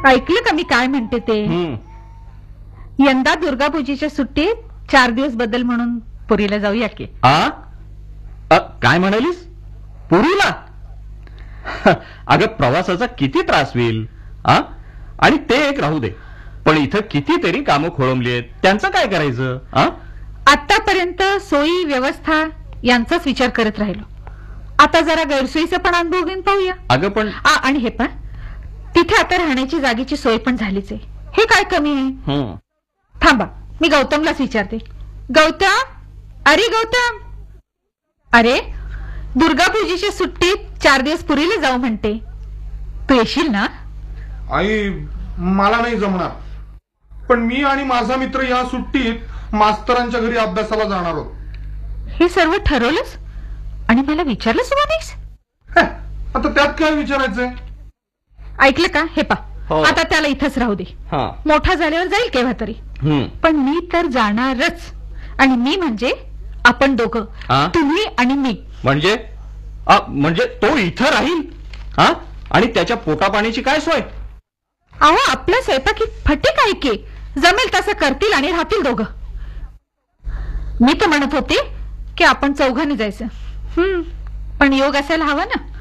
ऐकलं का मी काय म्हणते ते? यंदा दुर्गापूजेच्या सुट्टीत 4 दिवस बदल म्हणून पुरीला जाऊया की. काय म्हणालीस? पुरीला? अगं प्रवासाचा किती त्रास होईल. आणि ते एक राहू दे, पण इथं कितीतरी कामं खोळंबली आहेत, त्यांचं काय करायचं? आतापर्यंत सोयी व्यवस्था यांचाच विचार करत राहिलो. आता जरा गैरसोयीचं पण अनुभव घेऊन पाहूया. अगं पण आणि हे पण तिथे आता राहण्याची जागेची सोय पण झालीच आहे. हे काय कमी आहे? थांबा, मी गौतमलाच विचारते. गौतम, अरे गौतम, अरे दुर्गापूजेच्या सुट्टीत 4 दिवस पुरीला जाऊ म्हणते, तू येशील ना? आई, मला नाही जमणार, पण मी आणि माझा मित्र या सुट्टीत मास्तरांच्या घरी अभ्यासाला जाणार आहोत. हे सर्व ठरवलंस आणि मला विचारलं सुद्धा नाहीस? आता त्यात काय विचारायचंय? ऐकलं का? हे पा, आता त्याला इथंच राहू दे. मोठा झाल्यावर जाईल केव्हा तरी, पण मी तर जाणारच. आणि मी म्हणजे आपण दोघं, तुम्ही आणि मी. म्हणजे तो इथं राहील? आणि त्याच्या पोटापाण्याची काय सोय? अहो, आपल्या स्वयंपाकी फटे काय की जमेल तसं करतील आणि राहतील दोघं. मी तर म्हणत होते की आपण चौघांनी जायचं, पण योग असायला हवा ना.